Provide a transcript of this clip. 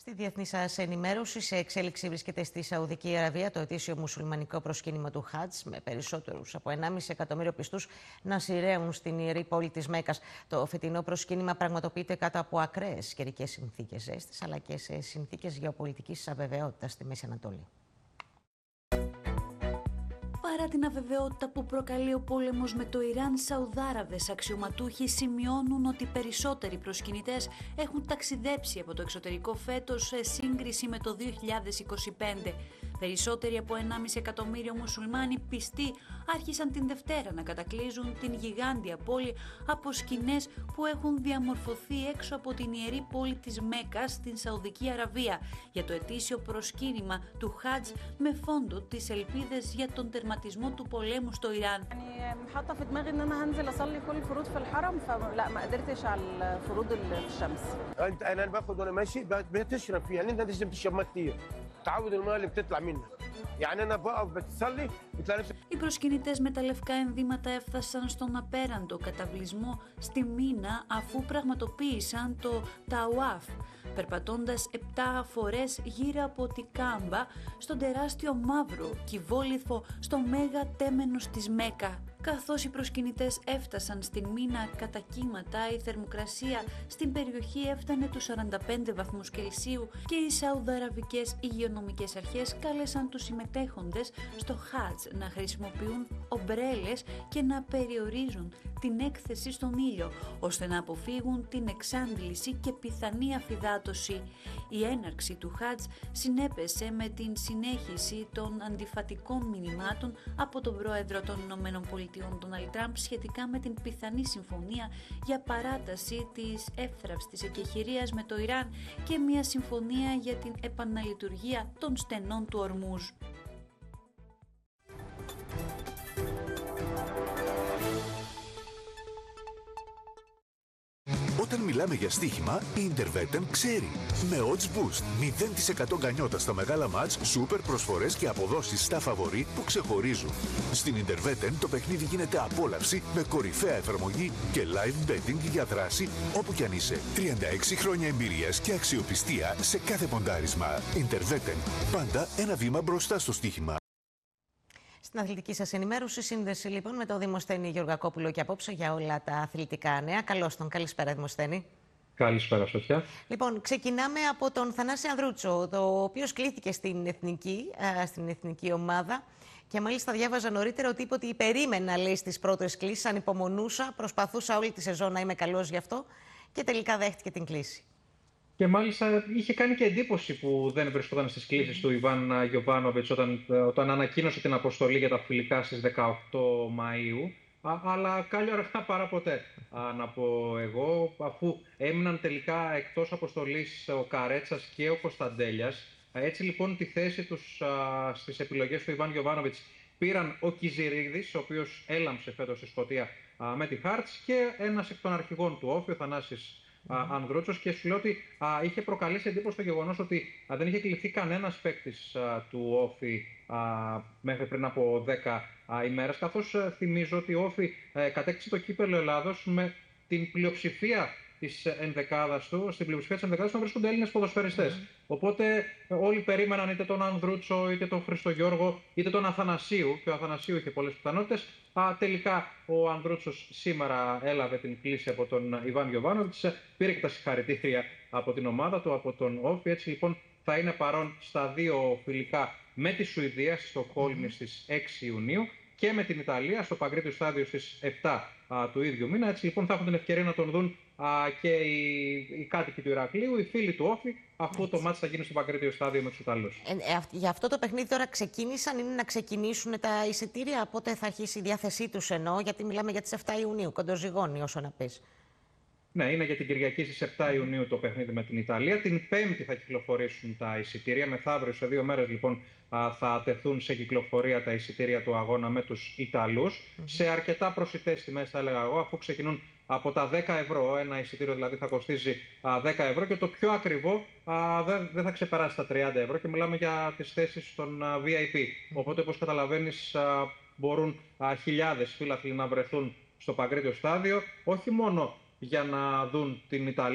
Στη διεθνή σας ενημέρωση, σε εξέλιξη βρίσκεται στη Σαουδική Αραβία το ετήσιο μουσουλμανικό προσκύνημα του Χατζ, με περισσότερους από 1,5 εκατομμύριο πιστούς να σειραίουν στην ιερή πόλη της Μέκκας. Το φετινό προσκύνημα πραγματοποιείται κάτω από ακραίες καιρικές συνθήκες ζέστης, αλλά και σε συνθήκες γεωπολιτικής αβεβαιότητας στη Μέση Ανατολή. Παρά την αβεβαιότητα που προκαλεί ο πόλεμος με το Ιράν, Σαουδάραβες αξιωματούχοι σημειώνουν ότι περισσότεροι προσκυνητές έχουν ταξιδέψει από το εξωτερικό φέτος σε σύγκριση με το 2025. Περισσότεροι από 1,5 εκατομμύριο μουσουλμάνοι πιστοί άρχισαν την Δευτέρα να κατακλείζουν την γιγάντια πόλη από σκηνές που έχουν διαμορφωθεί έξω από την ιερή πόλη της Μέκκας στην Σαουδική Αραβία για το ετήσιο προσκύνημα του Χατζ, με φόντο τις ελπίδες για τον τερματισμό του πολέμου στο Ιράν. Οι προσκυνητές με τα λευκά ενδύματα έφτασαν στον απέραντο καταβλισμό στη Μίνα, αφού πραγματοποίησαν το Ταουάφ, περπατώντας 7 φορές γύρω από τη Κάμπα, στον τεράστιο μαύρο κυβόλιθο στο μέγα τέμενος της Μέκκα. Καθώς οι προσκυνητές έφτασαν στην Μίνα κατά κύματα, η θερμοκρασία στην περιοχή έφτανε τους 45 βαθμούς Κελσίου και οι Σαουδαραβικές υγειονομικές αρχές κάλεσαν τους συμμετέχοντες στο Χατζ να χρησιμοποιούν ομπρέλες και να περιορίζουν την έκθεση στον ήλιο, ώστε να αποφύγουν την εξάντληση και πιθανή αφυδάτωση. Η έναρξη του Χατζ συνέπεσε με την συνέχιση των αντιφατικών μηνυμάτων από τον πρόεδρο των ΗΠΑ, τον Ντόναλντ Τραμπ, σχετικά με την πιθανή συμφωνία για παράταση της εύθραυστης εκεχηρίας με το Ιράν και μια συμφωνία για την επαναλειτουργία των στενών του Ορμούζ. Όταν μιλάμε για στοίχημα, η Interveten ξέρει. Με Odds Boost, 0% γκανιότα στα μεγάλα μάτς, σούπερ προσφορές και αποδόσεις στα φαβορί που ξεχωρίζουν. Στην Interveten το παιχνίδι γίνεται απόλαυση με κορυφαία εφαρμογή και live betting για δράση όπου κι αν είσαι. 36 χρόνια εμπειρίας και αξιοπιστία σε κάθε ποντάρισμα. Interveten, πάντα ένα βήμα μπροστά στο στοίχημα. Στην αθλητική σας ενημέρωση, σύνδεση λοιπόν με τον Δημοσθένη Γεωργακόπουλο και απόψε για όλα τα αθλητικά νέα. Καλώς τον. Καλησπέρα, Δημοσθένη. Καλησπέρα, Σωτιά. Λοιπόν, ξεκινάμε από τον Θανάση Ανδρούτσο, ο οποίος κλήθηκε στην εθνική ομάδα. Και μάλιστα διάβαζα νωρίτερα ότι είπε ότι περίμενα, λέει, στις πρώτες κλήσεις, ανυπομονούσα, προσπαθούσα όλη τη σεζόν να είμαι καλός γι' αυτό και τελικά δέχτηκε την κλήση. Και μάλιστα είχε κάνει και εντύπωση που δεν βρισκόταν στις κλήσεις του Ιβάν Γιοβάνοβιτς όταν ανακοίνωσε την αποστολή για τα φιλικά στις 18 Μαΐου. Αλλά καλή αργά παρά ποτέ, να πω εγώ, αφού έμειναν τελικά εκτός αποστολής ο Καρέτσας και ο Κωνσταντέλιας. Έτσι λοιπόν τη θέση τους στις επιλογές του Ιβάν Γιοβάνοβιτς πήραν ο Κιζιρίδης, ο οποίος έλαμψε φέτος στη Σκωτία με τη Χάρτς, και ένας εκ των αρχηγών του Όφη, ο Θανάσης Ανδρούτσος, και σου λέω ότι είχε προκαλέσει εντύπωση το γεγονός ότι δεν είχε κληθεί κανένας παίκτης του Όφη μέχρι πριν από 10 ημέρες, καθώς θυμίζω ότι ο Όφη κατέκτησε το κύπελλο Ελλάδος με την πλειοψηφία της ενδεκάδας του. Στην πλειοψηφία της ενδεκάδας του βρίσκονται Έλληνες ποδοσφαιριστές. Οπότε όλοι περίμεναν είτε τον Ανδρούτσο, είτε τον Χριστογιώργο, είτε τον Αθανασίου, και ο Αθανασίου είχε πολλές πιθανότητες. Τελικά ο Ανδρούτσος σήμερα έλαβε την κλήση από τον Ιβάν Γιοβάνοβιτς, πήρε και τα συγχαρητήρια από την ομάδα του, από τον Όφη. Έτσι λοιπόν θα είναι παρόν στα 2 φιλικά με τη Σουηδία στη Στοκχόλμη στις 6 Ιουνίου και με την Ιταλία στο Παγκρίτιο Στάδιο στις 7 του ίδιου μήνα. Έτσι λοιπόν θα έχουν την ευκαιρία να τον δουν και οι κάτοικοι του Ηρακλείου, οι φίλοι του Όφη, αφού το μάτς θα γίνει στο Παγκρίτιο Στάδιο με τους Ιταλούς. Για αυτό το παιχνίδι τώρα ξεκίνησαν, είναι να ξεκινήσουν τα εισιτήρια, πότε θα αρχίσει η διάθεσή τους, εννοώ, γιατί μιλάμε για τις 7 Ιουνίου, κοντοζυγώνει όσο να πεις. Ναι, είναι για την Κυριακή στις 7 Ιουνίου το παιχνίδι με την Ιταλία. Την Πέμπτη θα κυκλοφορήσουν τα εισιτήρια. Μεθαύριο, σε 2 μέρες λοιπόν, θα τεθούν σε κυκλοφορία τα εισιτήρια του αγώνα με τους Ιταλούς. Σε αρκετά προσιτές τιμές, θα έλεγα εγώ, αφού ξεκινούν από τα 10 ευρώ. Ένα εισιτήριο δηλαδή θα κοστίζει 10 ευρώ και το πιο ακριβό δεν θα ξεπεράσει τα 30 ευρώ, και μιλάμε για τις θέσεις των VIP. Οπότε, όπως καταλαβαίνεις, μπορούν χιλιάδες φίλαθλοι να βρεθούν στο Παγκρίτιο Στάδιο, όχι μόνο για να δουν την Ιταλία